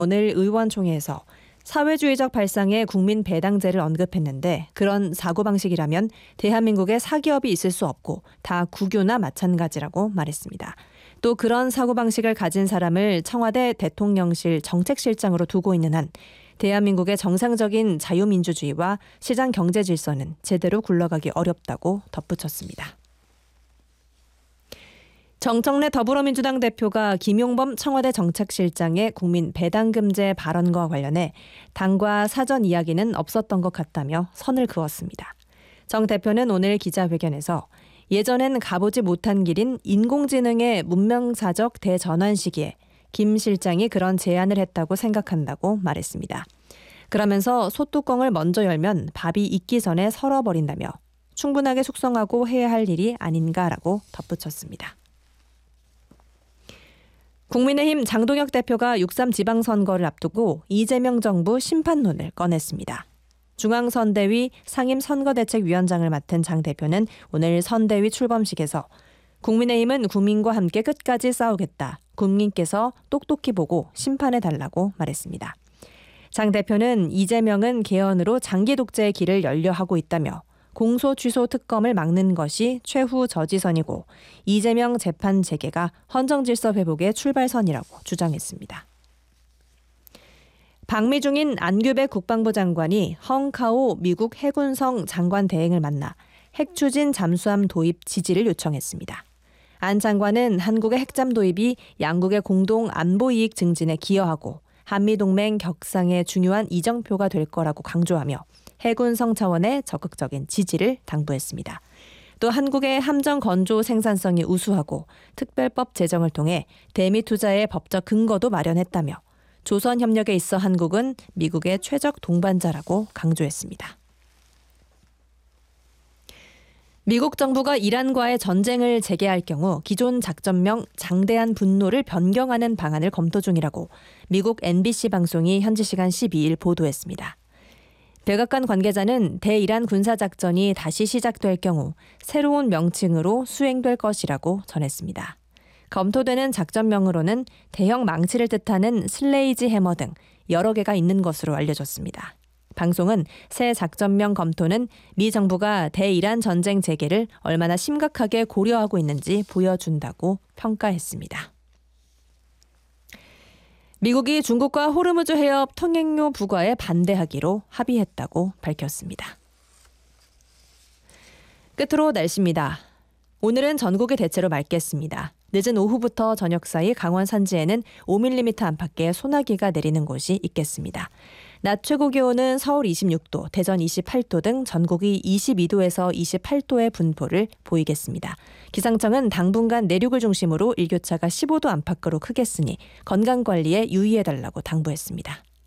오늘 의원총회에서 사회주의적 발상의 국민 배당제를 언급했는데 그런 사고방식이라면 대한민국에 사기업이 있을 수 없고 다 국유나 마찬가지라고 말했습니다. 또 그런 사고방식을 가진 사람을 청와대 대통령실 정책실장으로 두고 있는 한 대한민국의 정상적인 자유민주주의와 시장 경제 질서는 제대로 굴러가기 어렵다고 덧붙였습니다. 정청래 더불어민주당 대표가 김용범 청와대 정책실장의 국민 배당금제 발언과 관련해 당과 사전 이야기는 없었던 것 같다며 선을 그었습니다. 정 대표는 오늘 기자회견에서 예전엔 가보지 못한 길인 인공지능의 문명사적 대전환 시기에 김 실장이 그런 제안을 했다고 생각한다고 말했습니다. 그러면서 소뚜껑을 먼저 열면 밥이 익기 전에 설어버린다며 충분하게 숙성하고 해야 할 일이 아닌가라고 덧붙였습니다. 국민의힘 장동혁 대표가 6.3 지방선거를 앞두고 이재명 정부 심판론을 꺼냈습니다. 중앙선대위 상임선거대책위원장을 맡은 장 대표는 오늘 선대위 출범식에서 국민의힘은 국민과 함께 끝까지 싸우겠다. 국민께서 똑똑히 보고 심판해달라고 말했습니다. 장 대표는 이재명은 개헌으로 장기 독재의 길을 열려하고 있다며 공소 취소 특검을 막는 것이 최후 저지선이고 이재명 재판 재개가 헌정질서 회복의 출발선이라고 주장했습니다. 방미 중인 안규백 국방부 장관이 헝카오 미국 해군성 장관 대행을 만나 핵 추진 잠수함 도입 지지를 요청했습니다. 안 장관은 한국의 핵잠 도입이 양국의 공동 안보 이익 증진에 기여하고 한미동맹 격상의 중요한 이정표가 될 거라고 강조하며 해군성 차원의 적극적인 지지를 당부했습니다. 또 한국의 함정 건조 생산성이 우수하고 특별법 제정을 통해 대미 투자의 법적 근거도 마련했다며 조선 협력에 있어 한국은 미국의 최적 동반자라고 강조했습니다. 미국 정부가 이란과의 전쟁을 재개할 경우 기존 작전명 장대한 분노를 변경하는 방안을 검토 중이라고 미국 NBC 방송이 현지 시간 12일 보도했습니다. 백악관 관계자는 대이란 군사작전이 다시 시작될 경우 새로운 명칭으로 수행될 것이라고 전했습니다. 검토되는 작전명으로는 대형 망치를 뜻하는 슬레이지 해머 등 여러 개가 있는 것으로 알려졌습니다. 방송은 새 작전명 검토는 미 정부가 대이란 전쟁 재개를 얼마나 심각하게 고려하고 있는지 보여준다고 평가했습니다. 미국이 중국과 호르무즈 해협 통행료 부과에 반대하기로 합의했다고 밝혔습니다. 끝으로 날씨입니다. 오늘은 전국이 대체로 맑겠습니다. 늦은 오후부터 저녁 사이 강원 산지에는 5mm 안팎의 소나기가 내리는 곳이 있겠습니다. 낮 최고 기온은 서울 26도, 대전 28도 등 전국이 22도에서 28도의 분포를 보이겠습니다. 기상청은 당분간 내륙을 중심으로 일교차가 15도 안팎으로 크겠으니 건강관리에 유의해달라고 당부했습니다.